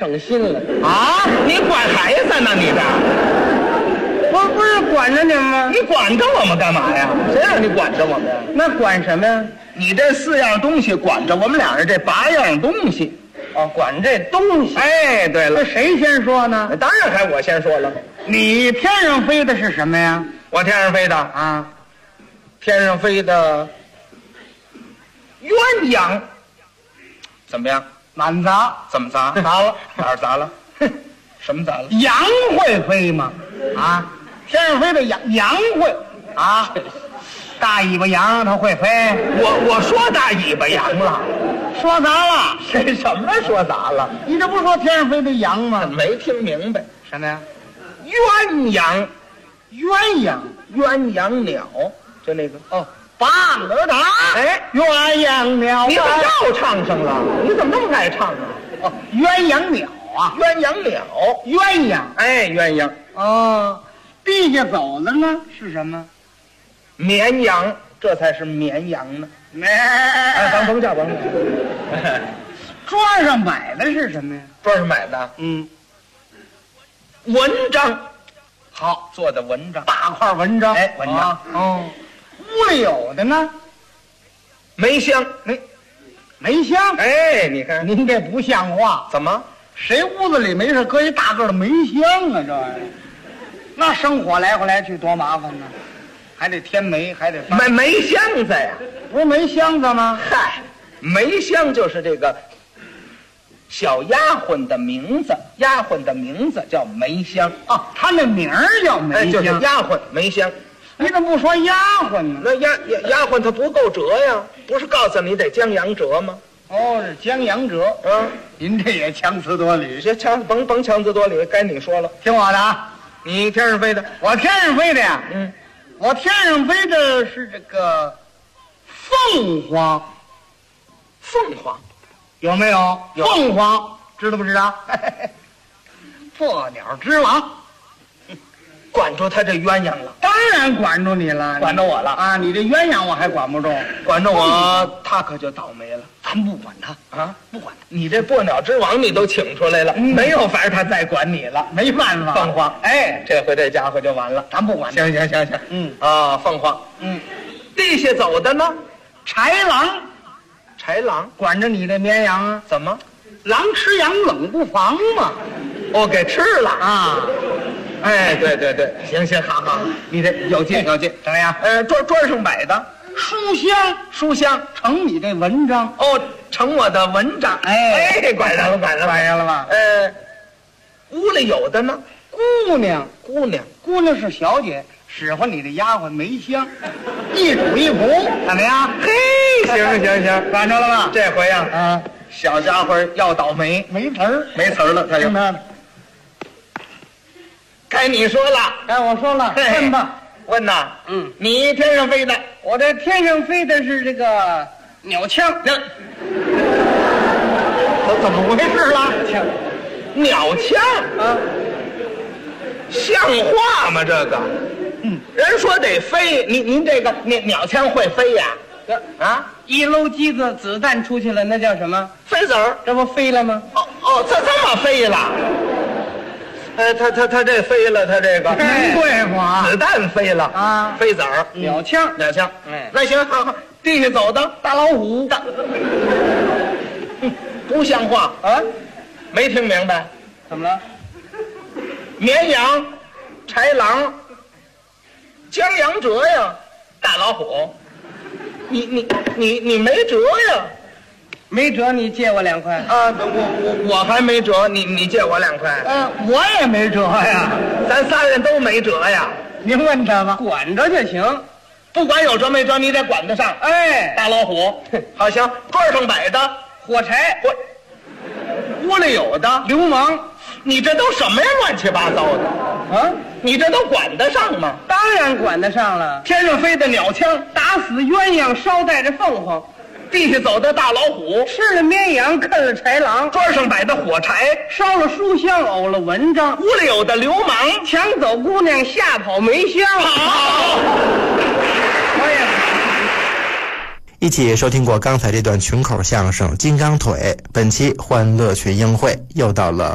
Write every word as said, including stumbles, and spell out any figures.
省心了啊！ 你管孩子呢？你这我不是管着你们吗？ 你管着我们干嘛呀？谁让你管着我们呀？ 那管什么呀？ 你这四样东西管着我们俩人这八样东西。 哦，管这东西。 哎，对了， 这谁先说呢？ 当然还我先说了。 你天上飞的是什么呀？ 我天上飞的啊， 天上飞的鸳鸯，怎么样？ 满砸。 怎么砸？ 砸了。 哪儿砸了？什么砸了？ 羊会飞吗？啊，天上飞的羊羊会啊，大尾巴羊它会飞。 我我说大尾巴羊了， 说砸了。 谁什么说砸了？ 你这不是说天上飞的羊吗？ 没听明白。 什么呀？ 鸳鸯， 鸳鸯， 鸳鸯鸟，就那个哦，八儿打。 哎， 鸳鸯鸟。 你怎么又唱上了？你怎么那么爱唱啊？ 哦，鸳鸯鸟啊， 鸳鸯鸟， 鸳鸯。 哎，鸳鸯。 哦，地下走的呢是什么？ 绵羊，这才是绵羊呢。 没。 哎，甭甭叫甭叫。 桌上买的是什么呀？ 桌上买的， 嗯， 文章，好做的文章， 大块文章。 哎，文章。 啊、哦，屋里有的呢？ 梅香， 没，梅香。 哎，你看您这不像话。 怎么？ 谁屋子里没事搁一大个的梅香啊？这玩意儿，那生火来回来去多麻烦呢，还得添煤，还得梅梅香子呀？ 不是梅香子吗？ 嗨，梅香就是这个小丫鬟的名字，丫鬟的名字叫梅香啊，她那名儿叫梅香， 哎、就是丫鬟梅香。 你怎么不说丫鬟呢？ 那丫丫丫鬟她不够折呀，不是告诉你得将阳折吗？ 哦，是江阳折。 啊， 您这也强词夺理。 这强甭甭强词夺理，该你说了。 听我的啊， 你天上飞的， 我天上飞的呀。 嗯， 我天上飞的是这个凤凰。 凤凰有没有？ 有凤凰知道不知道？破鸟之王。 管住他这鸳鸯了， 当然管住你了， 管着我了啊！你这鸳鸯我还管不住， 管着我，他可就倒霉了。 咱不管他啊， 不管他， 你这破鸟之王你都请出来了， 嗯、 没有法儿他再管你了， 没办法。 凤凰， 哎， 这回这家伙就完了， 咱不管他。 行行行行， 嗯啊，凤凰， 嗯， 地下走的呢， 豺狼， 豺狼管着你这绵羊啊？ 怎么？ 狼吃羊冷不防嘛， 哦，给吃了啊！ 哎，对对对，行行，好好，你这有劲有劲， 怎么样？ 呃，桌桌上摆的书香， 书香成你这文章哦，成我的文章， 哎哎，管上了管上了管上了吧？ 呃，屋里有的呢， 姑娘， 姑娘， 姑娘是小姐，使唤你的丫鬟梅香，一主一仆，怎么样？ 嘿，行行行， 管着了吧？ 这回呀， 啊， 小家伙要倒霉， 没词儿， 没词儿了，他就听他的。 该你说了， 哎，我说了，问吧。 问呐， 嗯， 你天上飞的， 我这天上飞的是这个鸟枪， 那我怎么回事了？ 枪，鸟枪啊， 像话吗？这个， 嗯， 人说得飞，您您这个鸟鸟枪会飞呀？啊， 一搂机子，子弹出去了，那叫什么？ 飞子儿， 这不飞了吗？ 哦哦，这这么飞了。呃，他他他这飞了，他这个真对付啊！ 子弹飞了啊， 飞子儿， 鸟枪， 鸟枪。 哎， 那行，好好，地下走的大老虎， 大，不像话啊！ 没听明白？ 怎么了？ 绵羊、豺狼、江洋折呀，大老虎，你你你你没辙呀！ 没辙，你借我两块啊！我我我还没辙，你你借我两块。 嗯、呃，我也没辙呀， 咱仨人都没辙呀。 您问他吧，管着就行， 不管有辙没辙，你得管得上。 哎， 大老虎，好行，桌上摆的火柴， 我屋里有的流氓， 你这都什么呀？乱七八糟的啊！ 你这都管得上吗？ 当然管得上了。 天上飞的鸟枪， 打死鸳鸯，捎带着凤凰。 地下走的大老虎， 吃了绵羊，啃了豺狼， 桌上摆的火柴， 烧了书香，呕了文章。 屋里有的流氓， 抢走姑娘，吓跑梅香。 好， 我也。 一起收听过刚才这段群口相声《金刚腿》，本期欢乐群英会又到了